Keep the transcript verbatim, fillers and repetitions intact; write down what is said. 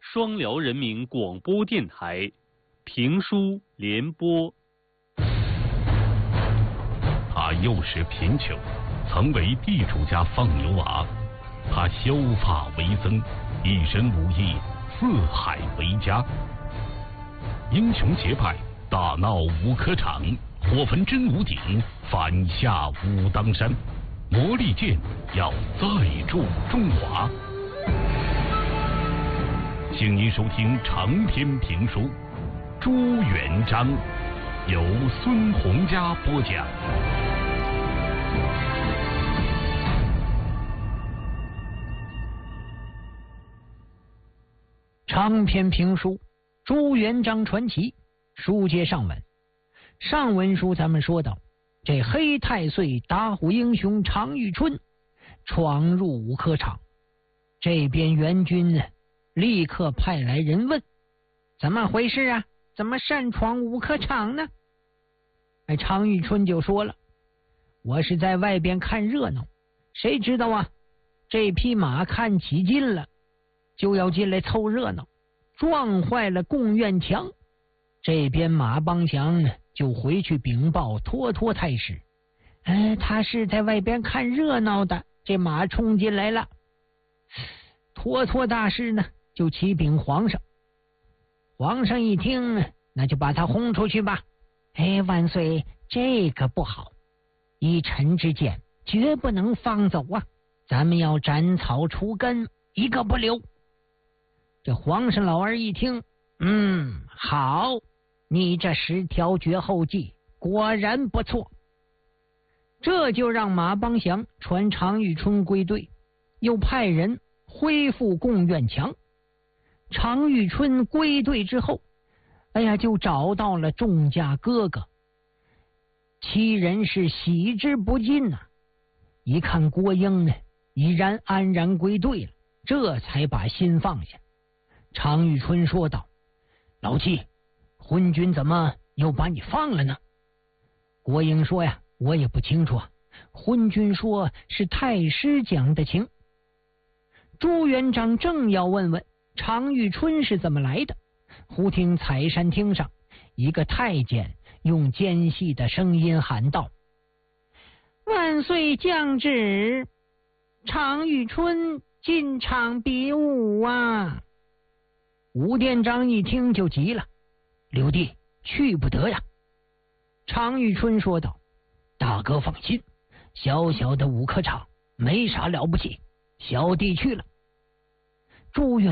双辽人民广播电台评书联播。 他幼时贫穷，曾为地主家放牛娃。他削发为僧，一身武艺，四海为家。英雄结拜，大闹五科场，火焚真武鼎，反下武当山。魔力剑要再铸中华。请您收听长篇评书《朱元璋》，由孙洪佳播讲。 长篇评书《朱元璋传奇》，书接上文。上文书咱们说到，这黑太岁打虎英雄常遇春闯入武科场，这边援军呢立刻派来人问：怎么回事啊？怎么擅闯武科场呢？哎，常遇春就说了：我是在外边看热闹，谁知道啊，这匹马看起劲了，就要进来凑热闹，撞坏了贡院墙。这边马邦祥呢就回去禀报托托太师，哎，他是在外边看热闹的，这马冲进来了。托托大师呢就启禀皇上，皇上一听，那就把他轰出去吧。哎，万岁，这个不好，依臣之见，绝不能放走啊，咱们要斩草除根，一个不留。这皇上老儿一听，嗯，好，你这十条绝后计果然不错。这就让马邦祥传常遇春归队，又派人恢复贡院墙。常遇春归队之后，哎呀，就找到了众家哥哥，七人是喜之不尽呐、啊。一看郭英呢已然安然归队了，这才把心放下。常遇春说道：老七，昏君怎么又把你放了呢？郭英说呀，我也不清楚啊，昏君说是太师讲的情。朱元璋正要问问常遇春是怎么来的，忽听采山厅上一个太监用尖细的声音喊道：万岁降旨，常遇春进场比武啊！吴殿章一听就急了：刘弟，去不得呀！常遇春说道：大哥放心，小小的武科场没啥了不起，小弟去了。朱元